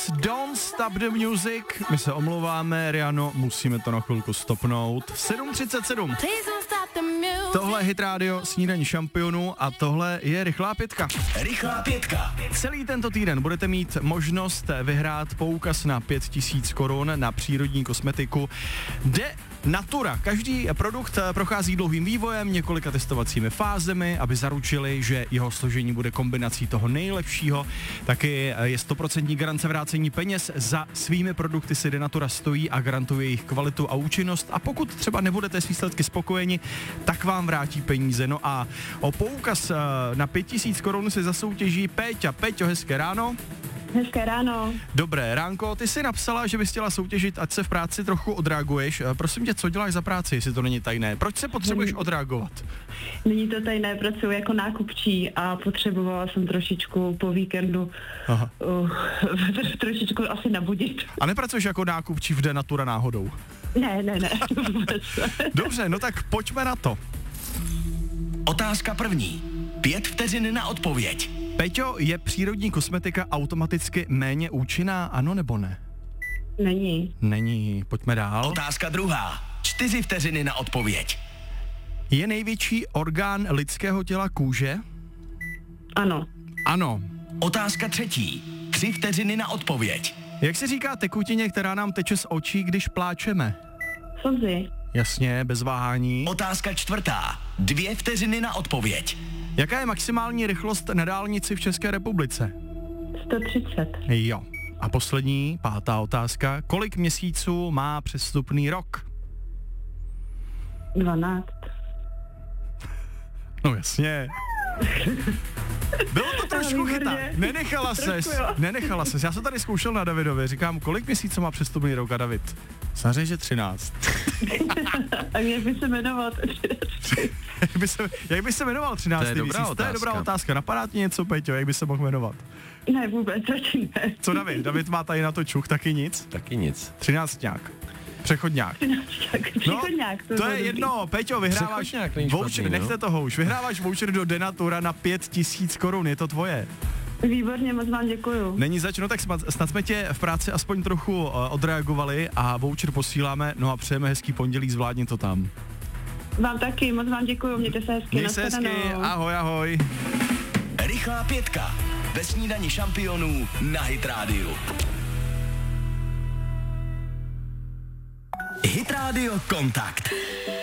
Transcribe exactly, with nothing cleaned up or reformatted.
Don't Stop the Music. My se omlouváme, Riano, musíme to na chvilku stopnout. sedm třicet sedm. Tohle je Hit Radio, snídaní šampionů a tohle je Rychlá pětka. Rychlá pětka. Celý tento týden budete mít možnost vyhrát poukaz na pět tisíc korun na přírodní kosmetiku De Natura. Každý produkt prochází dlouhým vývojem, několika testovacími fázemi, aby zaručili, že jeho složení bude kombinací toho nejlepšího. Taky je sto procent garance vrácení peněz. Za svými produkty si De Natura stojí a garantuje jejich kvalitu a účinnost. A pokud třeba nebudete s výsledky spokojeni, tak vám vrátí peníze. No a o poukaz na pět tisíc korun si zasoutěží Péťa. Péťo, hezké ráno. Hezké ráno. Dobré ránko, ty jsi napsala, že bys chtěla soutěžit, ať se v práci trochu odreaguješ. Prosím tě, co děláš za práci, jestli to není tajné? Proč se potřebuješ odreagovat? Není to tajné, pracuji jako nákupčí a potřebovala jsem trošičku po víkendu uh, trošičku asi nabudit. A nepracuješ jako nákupčí v De Natura náhodou? Ne, ne, ne. Dobře, no tak pojďme na to. Otázka první. Pět vteřin na odpověď. Peťo, je přírodní kosmetika automaticky méně účinná, ano nebo ne? Není. Není, pojďme dál. Otázka druhá. Čtyři vteřiny na odpověď. Je největší orgán lidského těla kůže? Ano. Ano. Otázka třetí. Tři vteřiny na odpověď. Jak se říká tekutině, která nám teče z očí, když pláčeme? Slzy. Jasně, bez váhání. Otázka čtvrtá. Dvě vteřiny na odpověď. Jaká je maximální rychlost na dálnici v České republice? sto třicet. Jo. A poslední, pátá otázka. Kolik měsíců má přestupný rok? dvanáct. No jasně. Bylo to trošku chytat. Nenechala ses, nenechala ses. Já jsem tady zkoušel na Davidovi, říkám, kolik měsíců má přestupný rok a David? Samozřejmě, že třináct. A jak by se jmenoval? jak, by se, jak by se jmenoval třináct? To je dobrá To je dobrá otázka. Napadá ti něco, Peťo, jak by se mohl jmenovat? Ne, vůbec, zatím ne. Co David? David má tady na to čuch, taky nic? Taky nic. třinácťák. Přechodňák. Přechodňák. No, to je jedno, Peťo, vyhráváš voucher, nechte toho už, vyhráváš voucher do De Natura na pět tisíc korun, je to tvoje. Výborně, moc vám děkuju. Není zač, no tak snad jsme tě v práci aspoň trochu uh, odreagovali a voucher posíláme, no a přejeme hezký pondělí, zvládni to tam. Vám taky, moc vám děkuju, mějte se hezky. Měj se hezky, ahoj, ahoj. Rychlá pětka. Ve snídani šampionů na Hit Radio. Hit Radio Kontakt.